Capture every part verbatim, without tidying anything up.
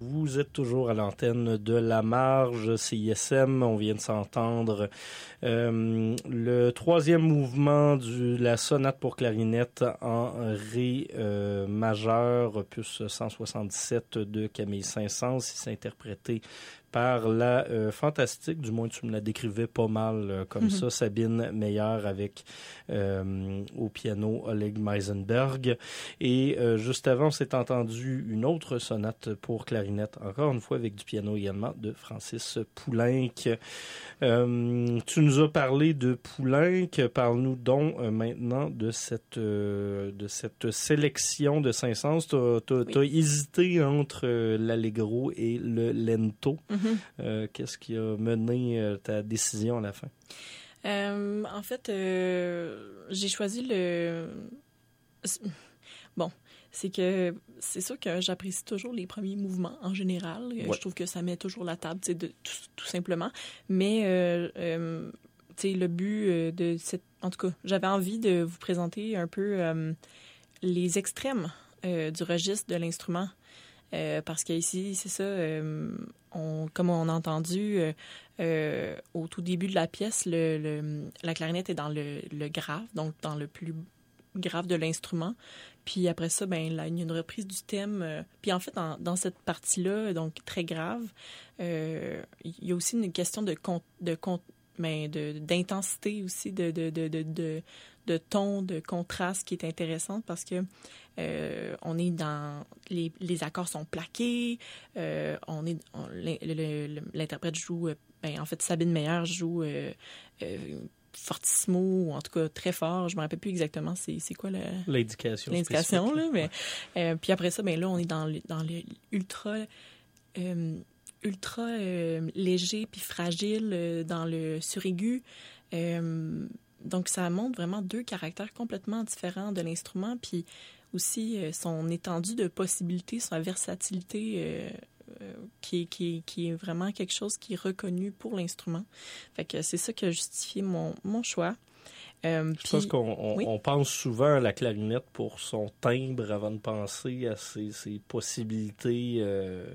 Vous êtes toujours à l'antenne de La Marge, C I S M. On vient de s'entendre euh, le troisième mouvement de la sonate pour clarinette en ré euh, majeur, opus cent soixante-dix-sept de Camille Saint-Saëns. Il s'est interprété par la euh, fantastique, du moins tu me la décrivais pas mal euh, comme mm-hmm. ça, Sabine Meyer avec euh, au piano Oleg Meisenberg. Et euh, juste avant, on s'est entendu une autre sonate pour clarinette, encore une fois avec du piano également, de Francis Poulenc. Euh, tu nous as parlé de Poulenc, parle-nous donc euh, maintenant de cette euh, de cette sélection de Saint-Saëns. T'as, t'as, oui. t'as hésité entre euh, l'allegro et le lento. Mm-hmm. Euh, qu'est-ce qui a mené euh, ta décision à la fin? Euh, en fait, euh, j'ai choisi le... Bon, c'est que c'est sûr que j'apprécie toujours les premiers mouvements en général. Ouais. Je trouve que ça met toujours la table, de, tout, tout simplement. Mais euh, euh, le but de cette... En tout cas, j'avais envie de vous présenter un peu euh, les extrêmes euh, du registre de l'instrument. Euh, parce qu'ici, c'est ça, euh, on, comme on a entendu euh, euh, au tout début de la pièce, le, le, la clarinette est dans le, le grave, donc dans le plus grave de l'instrument. Puis après ça, ben là, il y a une reprise du thème. Euh, puis en fait, dans, dans cette partie-là, donc très grave, euh, il y a aussi une question de con, de, con, ben, de d'intensité aussi, de de de de, de de ton, de contraste qui est intéressante parce que euh, on est dans les, les accords sont plaqués, euh, on est on, le, le, le, l'interprète joue, ben en fait Sabine Meyer joue euh, euh, fortissimo ou en tout cas très fort, je me rappelle plus exactement c'est c'est quoi la l'indication l'indication là, mais euh, puis après ça ben là on est dans le, dans le ultra euh, ultra euh, léger puis fragile euh, dans le suraigu. Euh, donc, ça montre vraiment deux caractères complètement différents de l'instrument, puis aussi euh, son étendue de possibilités, sa versatilité euh, euh, qui, qui, qui est vraiment quelque chose qui est reconnu pour l'instrument. Fait que c'est ça qui a justifié mon, mon choix. Euh, Je pense qu'on on, oui? on pense souvent à la clarinette pour son timbre avant de penser à ses, ses possibilités... Euh...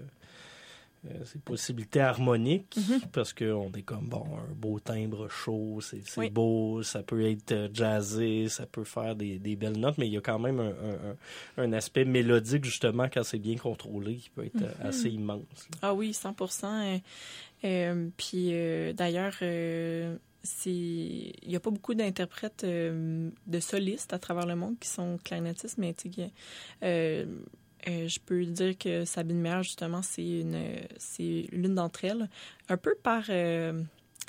Euh, ces possibilités harmoniques, mm-hmm. parce qu'on est comme, bon, un beau timbre chaud, c'est, c'est oui. beau, ça peut être jazzé, ça peut faire des, des belles notes, mais il y a quand même un, un, un aspect mélodique, justement, quand c'est bien contrôlé, qui peut être mm-hmm. assez immense. Là. Ah oui, cent pour cent. Euh, euh, puis, euh, d'ailleurs, euh, c'est... il n'y a pas beaucoup d'interprètes euh, de solistes à travers le monde qui sont clarinettistes, mais tu sais, euh, Euh, je peux dire que Sabine Meyer, justement, c'est une, c'est l'une d'entre elles. Un peu par euh,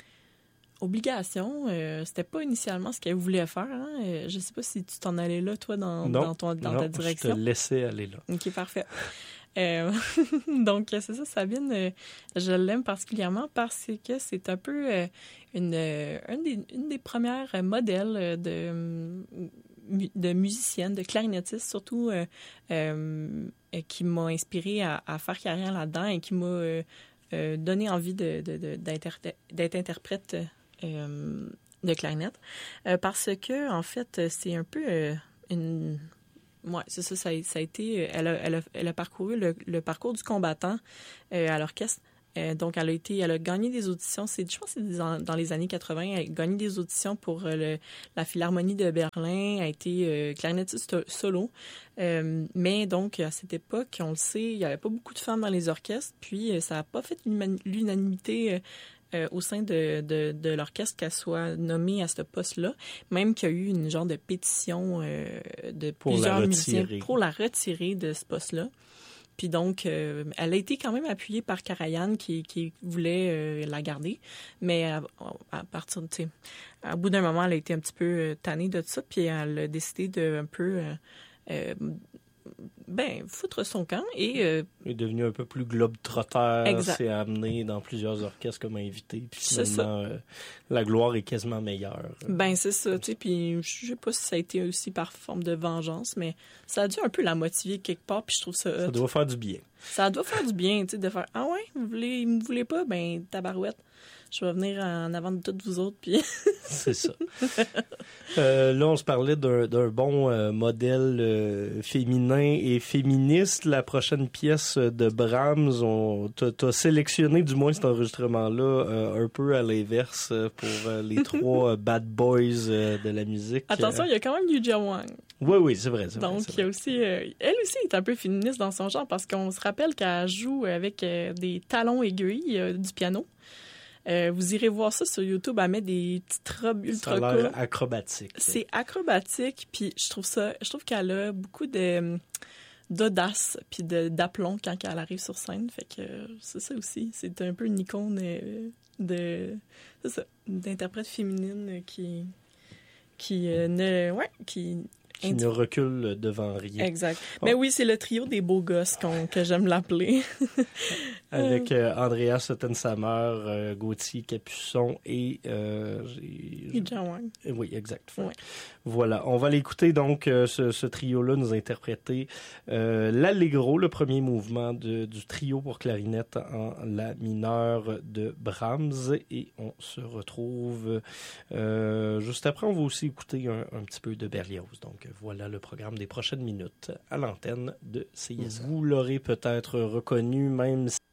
obligation. Euh, c'était pas initialement ce qu'elle voulait faire. Hein? Euh, je sais pas si tu t'en allais là, toi, dans, non, dans, ton, dans non, ta direction. Je te laissais aller là. OK, parfait. Euh, donc, c'est ça, Sabine, euh, je l'aime particulièrement parce que c'est un peu euh, une, euh, une, des, une des premières modèles de... de musicienne, de clarinettiste, surtout euh, euh, qui m'a inspirée à, à faire carrière là-dedans et qui m'a euh, euh, donné envie de, de, de, d'inter- d'être interprète euh, de clarinette. Euh, parce que, en fait, c'est un peu euh, une... Ouais, c'est ça, ça a, ça a été... Elle a, elle a, elle a parcouru le, le parcours du combattant euh, à l'orchestre. Euh, donc, elle a été, elle a gagné des auditions. C'est, je pense que c'est dans, dans les années quatre-vingts. Elle a gagné des auditions pour euh, le, la Philharmonie de Berlin. Elle a été euh, clarinettiste solo. Euh, mais donc, à cette époque, on le sait, il n'y avait pas beaucoup de femmes dans les orchestres. Puis, euh, ça n'a pas fait l'unanimité euh, euh, au sein de, de, de l'orchestre qu'elle soit nommée à ce poste-là. Même qu'il y a eu une genre de pétition euh, de pour plusieurs la musiciens pour la retirer de ce poste-là. Puis donc, euh, elle a été quand même appuyée par Karajan qui, qui voulait euh, la garder. Mais à, à partir de, tu sais, à bout d'un moment, elle a été un petit peu euh, tannée de ça. Puis elle a décidé de un peu, euh, euh, ben, foutre son camp. Et euh, elle est devenue un peu plus globe-trotteur. S'est amenée dans plusieurs orchestres comme invitée. Puis finalement, euh, la gloire est quasiment meilleure. Ben, c'est ça. Tu sais, puis je sais pas si ça a été aussi par forme de vengeance, mais ça a dû un peu la motiver quelque part. Puis je trouve ça... Ça doit faire du bien. Ça doit faire du bien, tu sais, de faire « Ah ouais, vous voulez, vous me voulez pas? Ben, tabarouette. » je vais venir en avant de toutes vous autres. Puis... C'est ça. Euh, là, on se parlait d'un, d'un bon euh, modèle euh, féminin et féministe. La prochaine pièce de Brahms, on, t'as, t'as sélectionné du moins cet enregistrement-là euh, un peu à l'inverse pour euh, les trois euh, bad boys euh, de la musique. Attention, il y a quand même Yuja Wang. Oui, oui, c'est vrai. C'est Donc, vrai, c'est il y a vrai. aussi, euh, elle aussi est un peu féministe dans son genre parce qu'on se rappelle qu'elle joue avec euh, des talons aiguilles euh, du piano. Euh, vous irez voir ça sur YouTube, elle met des petites robes ultra Ça a l'air courtes. acrobatique. C'est acrobatique, puis je trouve ça, je trouve qu'elle a beaucoup de d'audace puis de d'aplomb quand elle arrive sur scène. Fait que c'est ça aussi, c'est un peu une icône euh, de c'est ça, d'interprète féminine qui qui euh, ne ouais qui Qui Indi- ne recule devant rien. Exact. Bon. Mais oui, c'est le trio des beaux gosses qu'on, que j'aime l'appeler. Avec euh, Andrea Sottensamer, euh, Gauthier Capuçon et... Euh, Yuja Wang. Oui, exact. Ouais. Voilà. On va l'écouter, donc, euh, ce, ce trio-là nous interpréter euh, l'Allegro, le premier mouvement de, du trio pour clarinette en la mineure de Brahms. Et on se retrouve euh, juste après. On va aussi écouter un, un petit peu de Berlioz. Donc, voilà le programme des prochaines minutes à l'antenne de C I S M. Vous l'aurez peut-être reconnu, même si